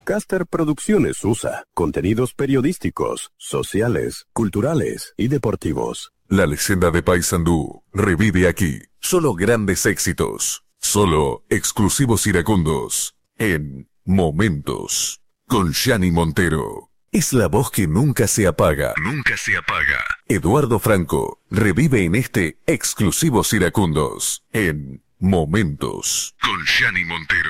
Caster Producciones USA. Contenidos periodísticos, sociales, culturales y deportivos. La leyenda de Paysandú revive aquí. Solo grandes éxitos. Solo exclusivos iracundos. En Momentos. Con Gianni Montero. Es la voz que nunca se apaga. Nunca se apaga. Eduardo Franco revive en este Exclusivos Iracundos. En Momentos. Con Gianni Montero.